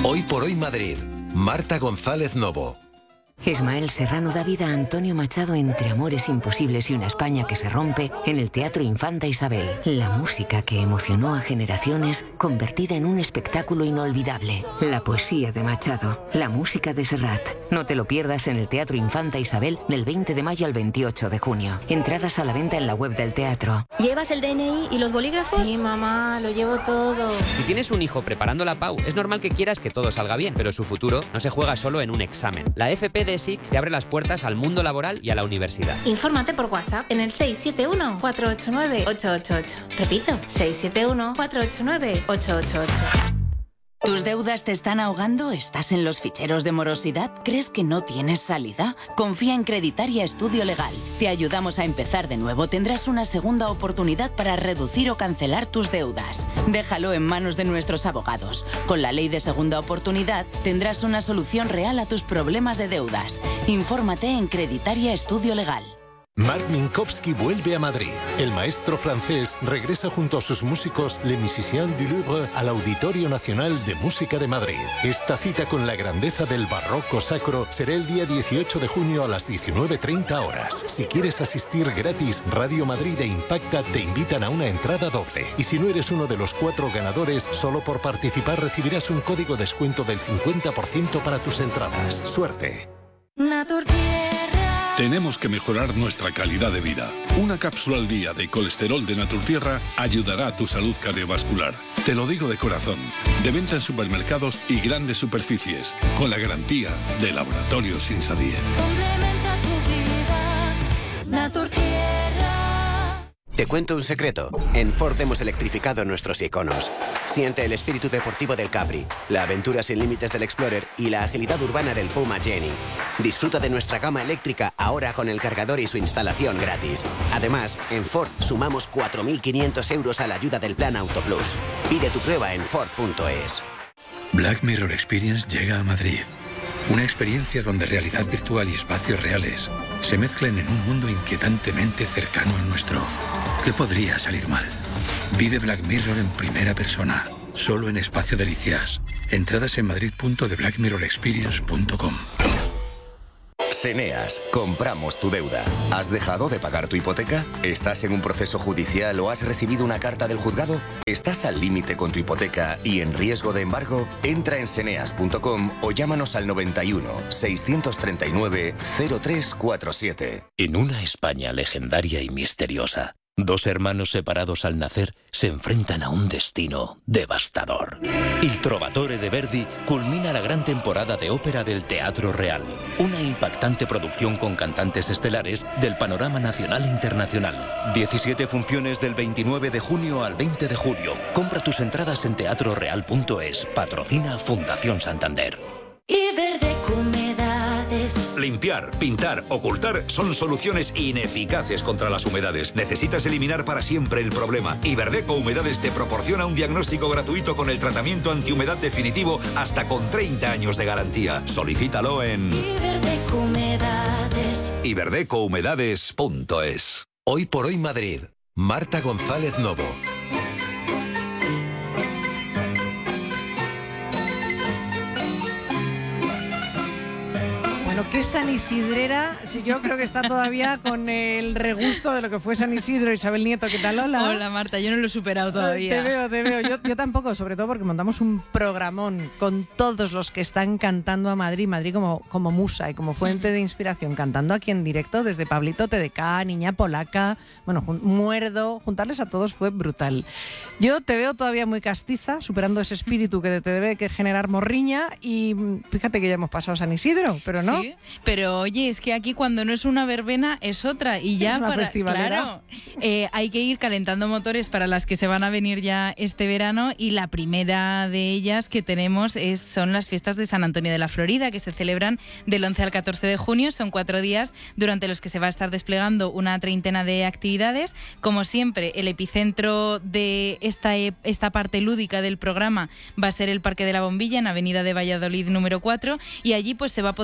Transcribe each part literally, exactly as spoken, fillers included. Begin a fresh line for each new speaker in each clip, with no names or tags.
Hoy por hoy Madrid. Marta González Novo.
Ismael Serrano da vida a Antonio Machado entre amores imposibles y una España que se rompe en el Teatro Infanta Isabel. La música que emocionó a generaciones convertida en un espectáculo inolvidable. La poesía de Machado, la música de Serrat. No te lo pierdas en el Teatro Infanta Isabel del veinte de mayo al veintiocho de junio. Entradas a la venta en la web del teatro.
¿Llevas el D N I y los bolígrafos?
Sí, mamá, lo llevo todo.
Si tienes un hijo preparando la P A U, es normal que quieras que todo salga bien, pero su futuro no se juega solo en un examen. La F P de S I C te abre las puertas al mundo laboral y a la universidad.
Infórmate por WhatsApp en el seis siete uno, cuatro ocho nueve, ocho ocho ocho. Repito, seis siete uno, cuatro ocho nueve, ocho ocho ocho.
¿Tus deudas te están ahogando? ¿Estás en los ficheros de morosidad? ¿Crees que no tienes salida? Confía en Creditaria Estudio Legal. Te ayudamos a empezar de nuevo. Tendrás una segunda oportunidad para reducir o cancelar tus deudas. Déjalo en manos de nuestros abogados. Con la ley de segunda oportunidad tendrás una solución real a tus problemas de deudas. Infórmate en Creditaria Estudio Legal.
Marc Minkowski vuelve a Madrid. El maestro francés regresa junto a sus músicos Les Musiciens du Louvre al Auditorio Nacional de Música de Madrid. Esta cita con la grandeza del barroco sacro será el día dieciocho de junio a las diecinueve treinta horas. Si quieres asistir gratis, Radio Madrid e Impacta te invitan a una entrada doble. Y si no eres uno de los cuatro ganadores, solo por participar recibirás un código descuento del cincuenta por ciento para tus entradas. ¡Suerte!
Tenemos que mejorar nuestra calidad de vida. Una cápsula al día de colesterol de Naturtierra ayudará a tu salud cardiovascular. Te lo digo de corazón. De venta en supermercados y grandes superficies, con la garantía de Laboratorios Insadie.
Complementa tu vida, Naturtierra.
Te cuento un secreto. En Ford hemos electrificado nuestros iconos. Siente el espíritu deportivo del Capri, la aventura sin límites del Explorer y la agilidad urbana del Puma Jenny. Disfruta de nuestra gama eléctrica ahora con el cargador y su instalación gratis. Además, en Ford sumamos cuatro mil quinientos euros a la ayuda del Plan Auto Plus. Pide tu prueba en Ford punto es.
Black Mirror Experience llega a Madrid. Una experiencia donde realidad virtual y espacios reales se mezclan en un mundo inquietantemente cercano al nuestro. ¿Qué podría salir mal? Vive Black Mirror en primera persona, solo en Espacio Delicias. Entradas en madrid punto de black mirror experience punto com.
Seneas, compramos tu deuda. ¿Has dejado de pagar tu hipoteca? ¿Estás en un proceso judicial o has recibido una carta del juzgado? ¿Estás al límite con tu hipoteca y en riesgo de embargo? Entra en seneas punto com o llámanos al noventa y uno, seiscientos treinta y nueve, cero tres cuarenta y siete.
En una España legendaria y misteriosa, dos hermanos separados al nacer se enfrentan a un destino devastador. Il Trovatore de Verdi culmina la gran temporada de ópera del Teatro Real, una impactante producción con cantantes estelares del panorama nacional e internacional. diecisiete funciones del veintinueve de junio al veinte de julio. Compra tus entradas en teatro real punto es. Patrocina Fundación Santander.
Y Verdeco Humedades.
Limpiar, pintar, ocultar son soluciones ineficaces contra las humedades. Necesitas eliminar para siempre el problema. Y Verdeco Humedades te proporciona un diagnóstico gratuito con el tratamiento antihumedad definitivo hasta con treinta años de garantía. Solicítalo en
Iverdeco Humedades.
iverdeco humedades punto es.
Hoy por hoy Madrid. Marta González Novo.
Bueno, qué San Isidrera, si yo creo que está todavía con el regusto de lo que fue San Isidro. Isabel Nieto, ¿qué tal? Hola.
Hola Marta, yo no lo he superado todavía.
Te veo, te veo, yo, yo tampoco, sobre todo porque montamos un programón con todos los que están cantando a Madrid, Madrid como, como musa y como fuente de inspiración, cantando aquí en directo desde Pablito T D K, Niña Polaca, bueno, jun- Muerdo, juntarles a todos fue brutal. Yo te veo todavía muy castiza, superando ese espíritu que te debe que generar morriña y fíjate que ya hemos pasado San Isidro, pero no.
Sí, pero oye, es que aquí cuando no es una verbena es otra y ya
Es una
para,
festivalera.
claro, eh, hay que ir calentando motores para las que se van a venir ya este verano y la primera de ellas que tenemos es, son las fiestas de San Antonio de la Florida que se celebran del once al catorce de junio, son cuatro días durante los que se va a estar desplegando una treintena de actividades. Como siempre, el epicentro de esta, esta parte lúdica del programa va a ser el Parque de la Bombilla en Avenida de Valladolid número cuatro y allí pues se va a poder asistir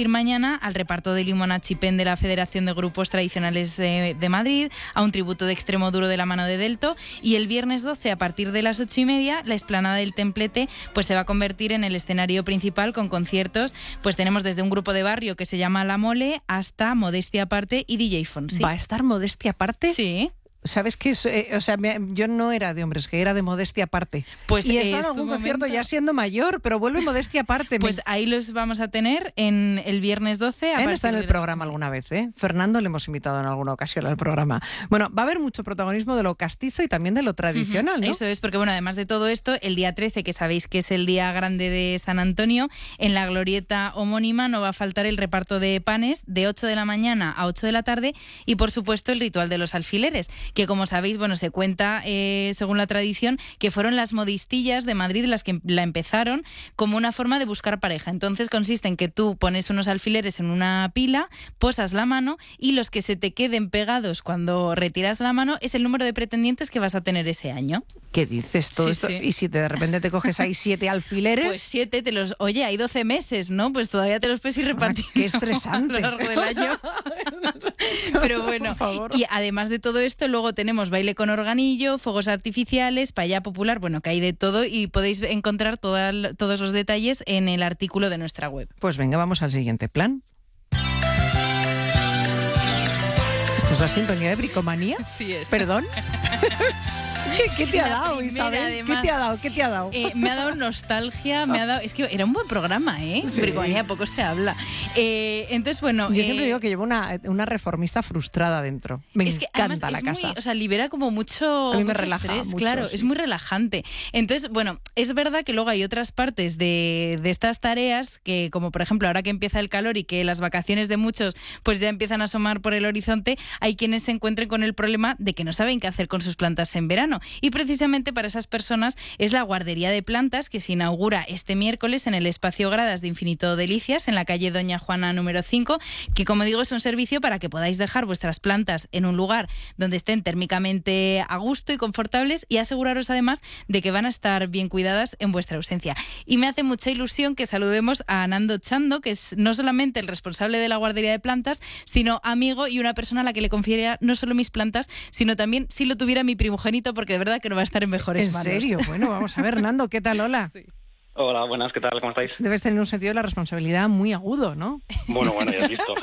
asistir mañana al reparto de Limonachipen de la Federación de Grupos Tradicionales de, de Madrid, a un tributo de Extremoduro de la mano de Delto, y el viernes doce, a partir de las ocho y media, la explanada del Templete pues se va a convertir en el escenario principal con conciertos. Pues tenemos desde un grupo de barrio que se llama La Mole hasta Modestia Aparte y D J Fonsi.
¿Va a estar Modestia Aparte?
Sí.
¿Sabes qué? Eh, o sea, me, yo no era de Hombres, que era de Modestia Aparte.
Pues
y
eh,
está en algún concierto ya siendo mayor, pero vuelve Modestia Aparte.
Pues me... ahí los vamos a tener en el viernes doce.
Él está en el programa alguna vez, ¿eh? Fernando le hemos invitado en alguna ocasión al programa. Bueno, va a haber mucho protagonismo de lo castizo y también de lo tradicional, ¿no?
Eso es, porque bueno, además de todo esto, el día trece, que sabéis que es el día grande de San Antonio, en la glorieta homónima no va a faltar el reparto de panes de ocho de la mañana a ocho de la tarde y, por supuesto, el ritual de los alfileres, que como sabéis, bueno, se cuenta, eh, según la tradición, que fueron las modistillas de Madrid las que la empezaron como una forma de buscar pareja. Entonces consiste en que tú pones unos alfileres en una pila, posas la mano y los que se te queden pegados cuando retiras la mano es el número de pretendientes que vas a tener ese año.
¿Qué dices todo
Sí,
esto?
sí.
Y si de repente te coges ahí siete alfileres...
Pues siete, te los... Oye, hay doce meses, ¿no? Pues todavía te los puedes ir repartiendo.
¡Qué estresante!
A lo largo del año. Pero bueno, y además de todo esto, luego tenemos baile con organillo, fuegos artificiales, paella popular, bueno, que hay de todo y podéis encontrar toda, todos los detalles en el artículo de nuestra web.
Pues venga, vamos al siguiente plan. ¿Esto es la sintonía de Bricomanía?
Sí es.
¿Perdón? ¿Qué, qué te ha
La
dado,
primera,
Isabel?
además,
¿Qué te ha dado? ¿Qué te ha dado?
Eh, me ha dado nostalgia, me ha dado... Es que era un buen programa, ¿eh?
Sí.
Bricomanía, poco se habla. Eh, entonces, bueno...
Yo
eh,
siempre digo que llevo una, una reformista frustrada dentro. Me
es que
encanta
además
la
es
casa.
Muy, o sea, libera como mucho,
A mí me
mucho
relaja
estrés,
mucho,
claro,
sí.
es muy relajante. Entonces, bueno, es verdad que luego hay otras partes de, de estas tareas que, como por ejemplo, ahora que empieza el calor y que las vacaciones de muchos pues ya empiezan a asomar por el horizonte, hay quienes se encuentren con el problema de que no saben qué hacer con sus plantas en verano. Y precisamente para esas personas es la guardería de plantas que se inaugura este miércoles en el espacio Gradas de Infinito Delicias, en la calle Doña Juana número cinco, que como digo es un servicio para que podáis dejar vuestras plantas en un lugar donde estén térmicamente a gusto y confortables y aseguraros además de que van a estar bien cuidadas en vuestra ausencia. Y me hace mucha ilusión que saludemos a Nando Chando, que es no solamente el responsable de la guardería de plantas, sino amigo y una persona a la que le confiaría no solo mis plantas, sino también si lo tuviera mi primogénito, porque de verdad que no va a estar en mejores
¿En
manos.
serio? Bueno, vamos a ver, Nando, ¿qué tal? Hola.
Sí.
Hola, buenas, ¿qué tal? ¿Cómo estáis?
Debes tener un sentido de la responsabilidad muy agudo, ¿no?
Bueno, bueno, ya has visto.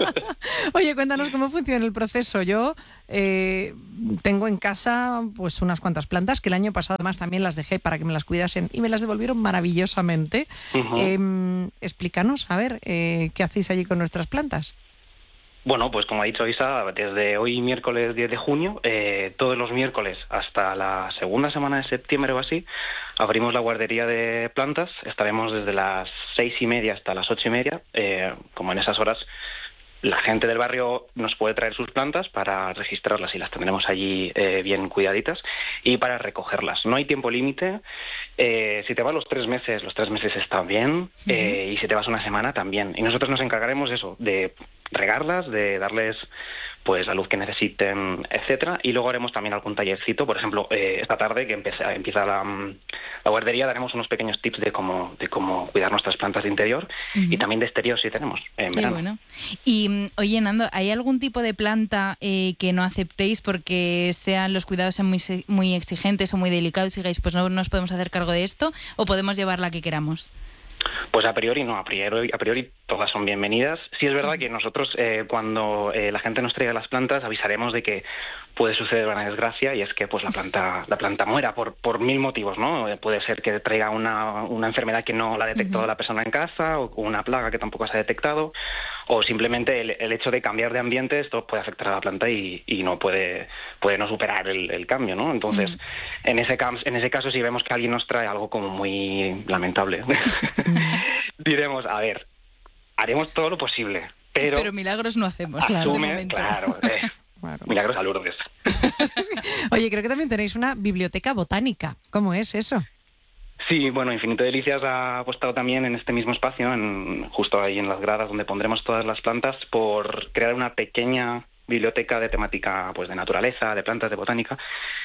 Oye, cuéntanos cómo funciona el proceso. Yo eh, tengo en casa pues unas cuantas plantas que el año pasado además también las dejé para que me las cuidasen y me las devolvieron maravillosamente.
Uh-huh.
Eh, explícanos, a ver, eh, ¿qué hacéis allí con nuestras plantas?
Bueno, pues como ha dicho Isa, desde hoy miércoles diez de junio, eh, todos los miércoles hasta la segunda semana de septiembre o así, abrimos la guardería de plantas. Estaremos desde las seis y media hasta las ocho y media. Eh, como en esas horas la gente del barrio nos puede traer sus plantas para registrarlas y las tendremos allí eh, bien cuidaditas y para recogerlas. No hay tiempo límite. Eh, si te vas los tres meses, los tres meses están bien, eh, y si te vas una semana también. Y nosotros nos encargaremos eso, de regarlas, de darles pues la luz que necesiten, etcétera, y luego haremos también algún tallercito. Por ejemplo, eh, esta tarde que empieza, empieza la, la guardería, daremos unos pequeños tips de cómo de cómo cuidar nuestras plantas de interior uh-huh. y también de exterior si tenemos en
Qué
verano.
Bueno. Y oye, Nando, ¿hay algún tipo de planta eh, que no aceptéis porque sean los cuidados sean muy muy exigentes o muy delicados y digáis, pues no nos podemos hacer cargo de esto, o podemos llevar la que queramos?
Pues a priori no, a priori, a priori todas son bienvenidas. Sí es verdad que nosotros eh, cuando eh, la gente nos traiga las plantas avisaremos de que puede suceder una desgracia y es que pues la planta la planta muera por por mil motivos, ¿no? Puede ser que traiga una, una enfermedad que no la ha detectado uh-huh. la persona en casa o una plaga que tampoco se ha detectado o simplemente el, el hecho de cambiar de ambiente, esto puede afectar a la planta y, y no puede puede no superar el, el cambio, ¿no? Entonces, uh-huh. en ese en ese caso si vemos que alguien nos trae algo como muy lamentable, diremos, a ver, haremos todo lo posible, pero...
Pero milagros no hacemos,
asume,
claro.
claro, eh, claro. Milagros a Lourdes.
Oye, creo que también tenéis una biblioteca botánica. ¿Cómo es eso?
Sí, bueno, Infinito Delicias ha apostado también en este mismo espacio, en, justo ahí en las gradas donde pondremos todas las plantas, por crear una pequeña biblioteca de temática pues de naturaleza, de plantas, de botánica,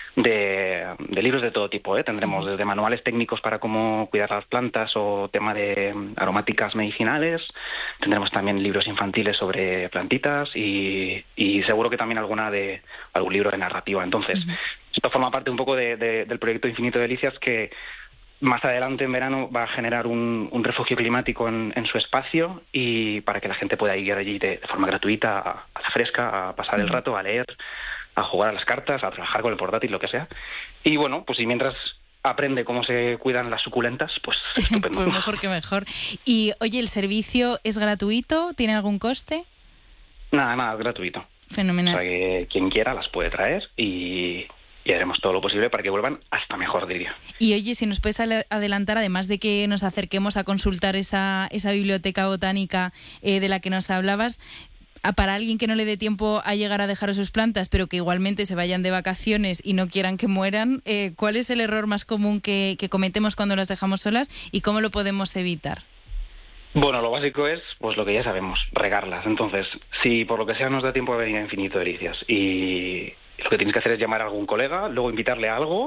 de, de libros de todo tipo, ¿eh? Tendremos desde manuales técnicos para cómo cuidar las plantas o tema de aromáticas medicinales, tendremos también libros infantiles sobre plantitas y, y seguro que también alguna de algún libro de narrativa. Entonces, uh-huh. esto forma parte un poco de, de, del proyecto Infinito Delicias, que más adelante en verano va a generar un, un refugio climático en, en su espacio, y para que la gente pueda ir allí de, de forma gratuita, a, a la fresca, a pasar sí. el rato, a leer, a jugar a las cartas, a trabajar con el portátil, lo que sea. Y bueno, pues y mientras aprende cómo se cuidan las suculentas, pues estupendo.
Pues mejor que mejor. Y oye, ¿el servicio es gratuito? ¿Tiene algún coste?
Nada, nada, es gratuito.
Fenomenal.
O sea que quien quiera las puede traer y... y haremos todo lo posible para que vuelvan hasta mejor, diría.
Y oye, si nos puedes adelantar, además de que nos acerquemos a consultar esa, esa biblioteca botánica eh, de la que nos hablabas, para alguien que no le dé tiempo a llegar a dejar sus plantas, pero que igualmente se vayan de vacaciones y no quieran que mueran, eh, ¿cuál es el error más común que, que cometemos cuando las dejamos solas y cómo lo podemos evitar?
Bueno, lo básico es, pues lo que ya sabemos, regarlas. Entonces, si por lo que sea nos da tiempo a venir a Infinito Delicias y lo que tienes que hacer es llamar a algún colega, luego invitarle a algo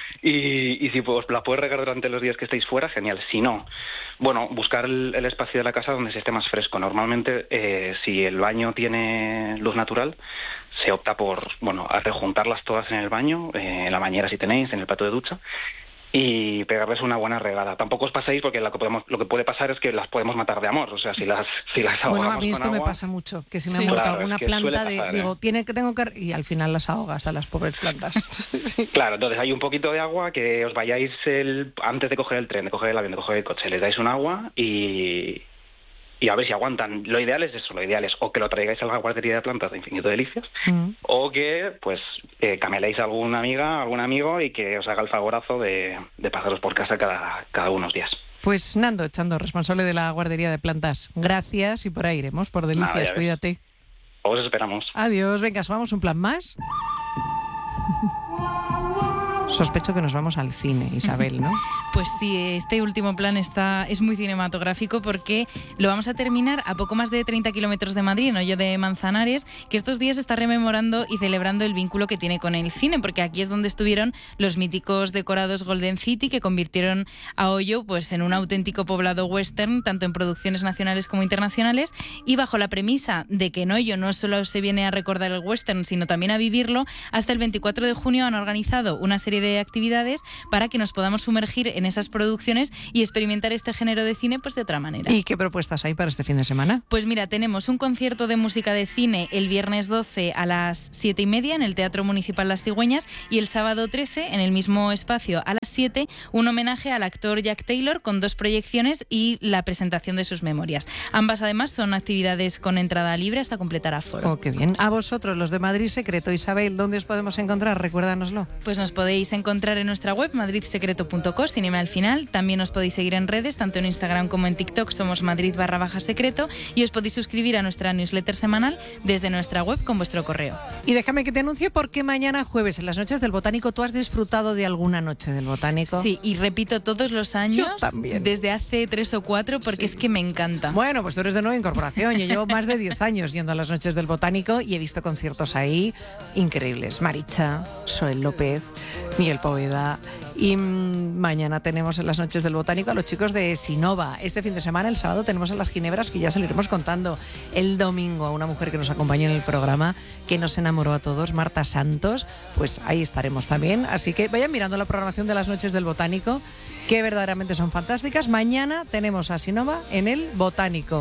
y, y si pues la puedes regar durante los días que estéis fuera, genial. Si no, bueno, buscar el, el espacio de la casa donde se esté más fresco. Normalmente, eh, si el baño tiene luz natural, se opta por, bueno, a rejuntarlas todas en el baño, eh, en la bañera si tenéis, en el plato de ducha, y pegarles una buena regada. Tampoco os paséis porque lo que podemos, lo que puede pasar es que las podemos matar de amor. O sea, si las si las ahogamos.
Bueno, a mí esto
con
me
agua,
pasa mucho, que si me
sí,
ha muerto
claro,
alguna
es que
planta,
suele pasar,
de, digo,
¿eh?
tiene que tengo que y al final las ahogas a las pobres plantas. Sí.
Claro, entonces hay un poquito de agua, que os vayáis el, antes de coger el tren, de coger el avión, de coger el coche, les dais un agua y y a ver si aguantan. Lo ideal es eso, lo ideal es o que lo traigáis a la guardería de plantas de Infinito Delicias, mm. o que pues eh, cameléis a alguna amiga, algún amigo y que os haga el favorazo de, de pasaros por casa cada, cada unos días.
Pues Nando Echando, responsable de la guardería de plantas, gracias y por ahí iremos, por Delicias, Nada, cuídate.
Os esperamos.
Adiós, venga, ¿vamos un plan más? Sospecho que nos vamos al cine, Isabel, ¿no?
Pues sí, este último plan está es muy cinematográfico porque lo vamos a terminar a poco más de treinta kilómetros de Madrid, en Hoyo de Manzanares, que estos días está rememorando y celebrando el vínculo que tiene con el cine, porque aquí es donde estuvieron los míticos decorados Golden City, que convirtieron a Hoyo pues, en un auténtico poblado western, tanto en producciones nacionales como internacionales, y bajo la premisa de que en Hoyo no solo se viene a recordar el western, sino también a vivirlo, hasta el veinticuatro de junio han organizado una serie de actividades para que nos podamos sumergir en esas producciones y experimentar este género de cine pues de otra manera.
¿Y qué propuestas hay para este fin de semana?
Pues mira, tenemos un concierto de música de cine el viernes doce a las siete y media en el Teatro Municipal Las Cigüeñas, y el sábado trece en el mismo espacio a las siete un homenaje al actor Jack Taylor con dos proyecciones y la presentación de sus memorias. Ambas además son actividades con entrada libre hasta completar aforo.
Oh, qué bien. A vosotros, los de Madrid Secreto, Isabel, ¿dónde os podemos encontrar? Recuérdanoslo.
Pues nos podéis encontrar en nuestra web madrid secreto punto co, sin email al final. También os podéis seguir en redes, tanto en Instagram como en TikTok, somos Madrid barra baja secreto, y os podéis suscribir a nuestra newsletter semanal desde nuestra web con vuestro correo.
Y déjame que te anuncie porque mañana jueves en las Noches del Botánico, ¿tú has disfrutado de alguna Noche del Botánico?
Sí, y repito todos los años,
yo también,
desde hace tres o cuatro, porque sí. Es que me encanta.
Bueno, pues tú eres de nueva incorporación. Yo llevo más de diez años yendo a las Noches del Botánico y he visto conciertos ahí increíbles. Maricha, Soel López, Miguel Poveda. Y mmm, mañana tenemos en las Noches del Botánico a los chicos de Sinova. Este fin de semana, el sábado, tenemos a las Ginebras, que ya se lo iremos contando. El domingo, a una mujer que nos acompañó en el programa, que nos enamoró a todos, Marta Santos, pues ahí estaremos también. Así que vayan mirando la programación de las Noches del Botánico, que verdaderamente son fantásticas. Mañana tenemos a Sinova en el Botánico.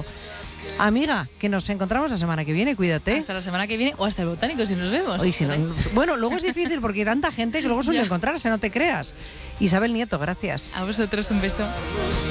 Amiga, que nos encontramos la semana que viene, cuídate.
Hasta la semana que viene o hasta el Botánico si nos vemos.
Oye, si no, bueno, luego es difícil porque hay tanta gente que luego suele encontrarse, no te creas. Isabel Nieto, gracias.
A vosotros un beso.